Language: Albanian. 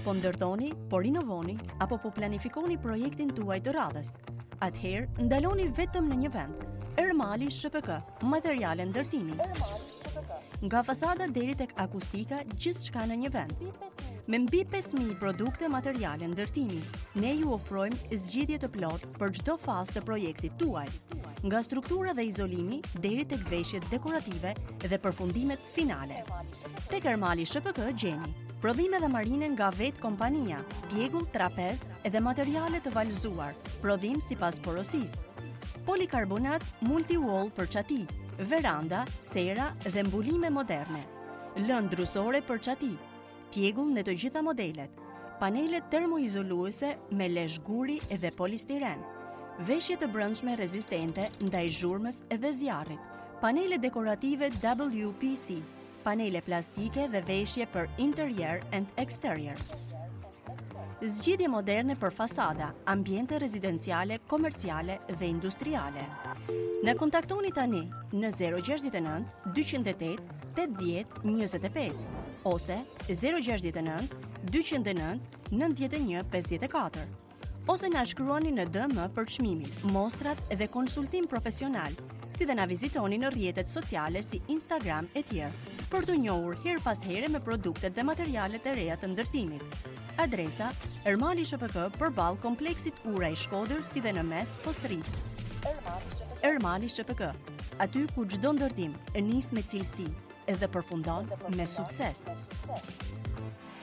po ndërtoni, po rinovoni apo po planifikoni projektin tuaj të radhës, atëherë ndaloni vetëm në një vend. Ermali SHPK, materiale ndërtimi. Nga fasada deri tek akustika, gjithçka në një vend. Me mbi 5.000 produkte materiale ndërtimi, ne ju ofrojmë zgjidhje të plotë për çdo fazë të projektit tuaj, nga struktura dhe izolimi deri tek veshjet dekorative dhe përfundimet finale. Tek Ermali SHPK gjeni prodhime dhe marine nga vetë kompania, djegull, trapez dhe materiale të valëzuar, prodhim sipas porosisë, polikarbonat multi-wall për çati, veranda, sera dhe mbulime moderne, lëndë drusore për çati, tjegull në të gjitha modelet, panele termoizoluese me lesh guri dhe polistiren, veshje të brendshme rezistente ndaj zhurmës dhe zjarrit, panele dekorative WPC, panele plastike dhe veshje për interior and exterior. Zgjidhje moderne për fasada, ambiente rezidenciale, komerciale dhe industriale. Na kontaktoni tani në 069 208 80 25 ose 069 209 91 54 ose na shkruani në DM për çmimin, mostrat dhe konsultim profesional, si dhe na vizitoni në rrjetet sociale si Instagram e tjerë, për të njohur her pas here me produktet dhe materialet e reja të ndërtimit. Adresa: Ermali SHPK përballë kompleksit Ura i Shkodër, si dhe në mes Postrit. Ermali SHPK, aty ku çdo ndërtim nis me cilësi dhe përfundon me sukses.